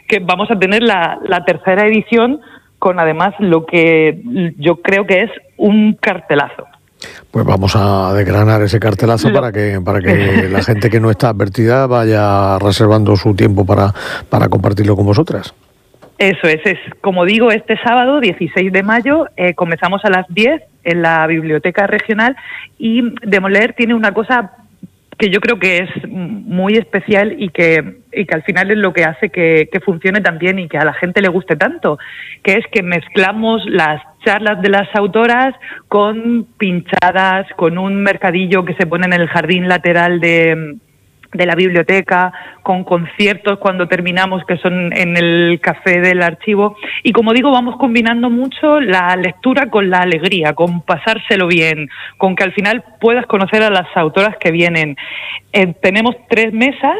que vamos a tener la tercera edición con además lo que yo creo que es un cartelazo. Pues vamos a desgranar ese cartelazo para que la gente que no está advertida vaya reservando su tiempo para compartirlo con vosotras. Eso es, como digo, este sábado 16 de mayo comenzamos a las 10 en la Biblioteca Regional, y Demoler tiene una cosa que yo creo que es muy especial y que al final es lo que hace que funcione tan bien y que a la gente le guste tanto, que es que mezclamos las charlas de las autoras con pinchadas, con un mercadillo que se pone en el jardín lateral de la biblioteca, con conciertos cuando terminamos, que son en el café del archivo. Y como digo, vamos combinando mucho la lectura con la alegría, con pasárselo bien, con que al final puedas conocer a las autoras que vienen. Tenemos 3 mesas.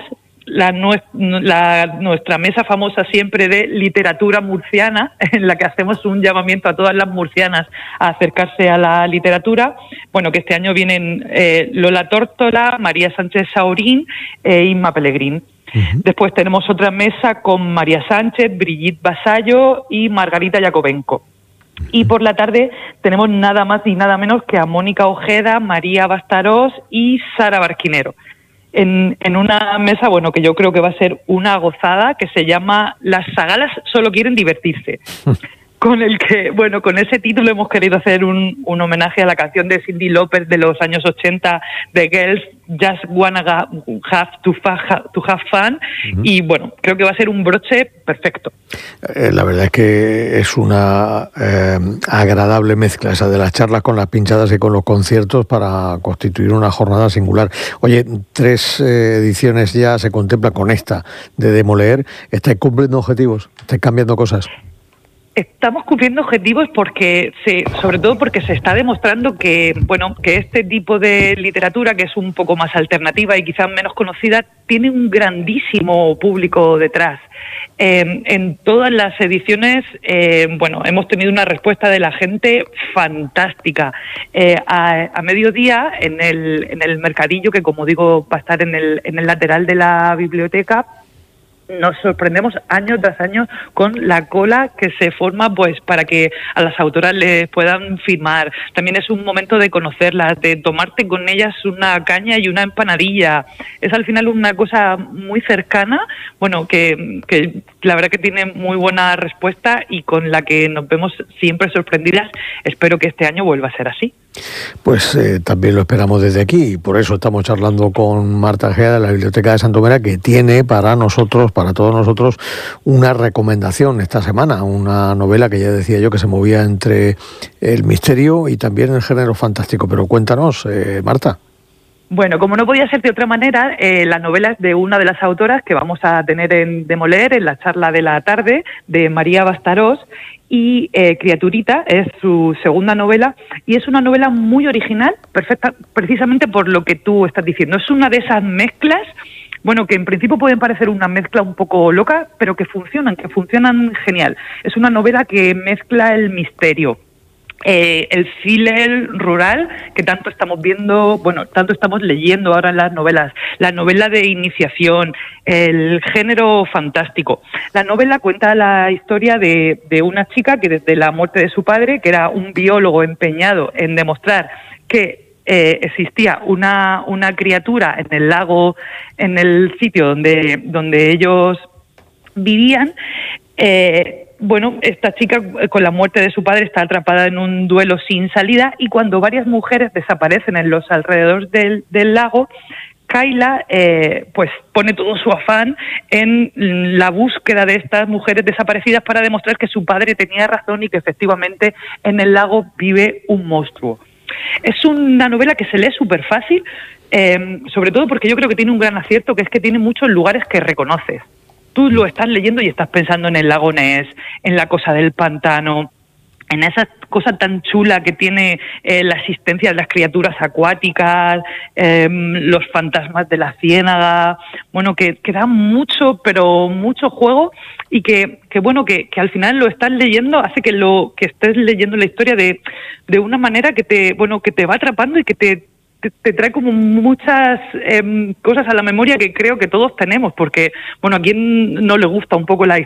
Nuestra mesa famosa siempre de literatura murciana, en la que hacemos un llamamiento a todas las murcianas a acercarse a la literatura. Bueno, que este año vienen Lola Tórtola, María Sánchez Saurín e Inma Pellegrín. Uh-huh. Después tenemos otra mesa con María Sánchez, Brigitte Vasallo y Margarita Yakovenko. Y por la tarde tenemos nada más y nada menos que a Mónica Ojeda, María Bastarós y Sara Barquinero. En una mesa, bueno, que yo creo que va a ser una gozada, que se llama Las Zagalas solo quieren divertirse. Con ese título hemos querido hacer un homenaje a la canción de Cyndi Lauper de los años 80, de Girls Just Wanna Have to Have Fun. Uh-huh. Y bueno, creo que va a ser un broche perfecto. La verdad es que es una agradable mezcla esa de las charlas con las pinchadas y con los conciertos para constituir una jornada singular. Oye, 3 ediciones ya se contempla con esta de Demoler. ¿Estáis cumpliendo objetivos? ¿Estáis cambiando cosas? Estamos cumpliendo objetivos sobre todo porque se está demostrando que este tipo de literatura, que es un poco más alternativa y quizás menos conocida, tiene un grandísimo público detrás. En todas las ediciones, hemos tenido una respuesta de la gente fantástica. A mediodía, en el mercadillo, que como digo va a estar en el lateral de la biblioteca, nos sorprendemos año tras año con la cola que se forma, pues para que a las autoras les puedan firmar. También es un momento de conocerlas, de tomarte con ellas una caña y una empanadilla. Es al final una cosa muy cercana, que la verdad que tiene muy buena respuesta y con la que nos vemos siempre sorprendidas. Espero que este año vuelva a ser así. Pues también lo esperamos desde aquí, y por eso estamos charlando con Marta Egea de la Biblioteca de Santomera, que tiene para todos nosotros, una recomendación esta semana, una novela que ya decía yo que se movía entre el misterio y también el género fantástico. Pero cuéntanos, Marta. Bueno, como no podía ser de otra manera, la novela es de una de las autoras que vamos a tener en Demoler, en la charla de la tarde, de María Bastarós, y Criaturita es su segunda novela, y es una novela muy original, perfecta, precisamente por lo que tú estás diciendo. Es una de esas mezclas, que en principio pueden parecer una mezcla un poco loca, pero que funcionan genial. Es una novela que mezcla el misterio, el thriller rural que tanto estamos viendo, tanto estamos leyendo ahora en las novelas, la novela de iniciación, el género fantástico. La novela cuenta la historia de una chica que desde la muerte de su padre, que era un biólogo empeñado en demostrar que existía una criatura en el lago, en el sitio donde ellos vivían, esta chica con la muerte de su padre está atrapada en un duelo sin salida, y cuando varias mujeres desaparecen en los alrededores del lago, Kayla pues pone todo su afán en la búsqueda de estas mujeres desaparecidas para demostrar que su padre tenía razón y que efectivamente en el lago vive un monstruo. Es una novela que se lee súper fácil, sobre todo porque yo creo que tiene un gran acierto, que es que tiene muchos lugares que reconoces. Tú lo estás leyendo y estás pensando en el lago Ness, en la cosa del pantano, en esa cosa tan chula que tiene la existencia de las criaturas acuáticas, los fantasmas de la ciénaga, que da mucho, pero mucho juego, y que al final lo estás leyendo, hace que estés leyendo la historia de una manera que te va atrapando y que te trae como muchas cosas a la memoria que creo que todos tenemos, porque, ¿a quién no le gusta un poco la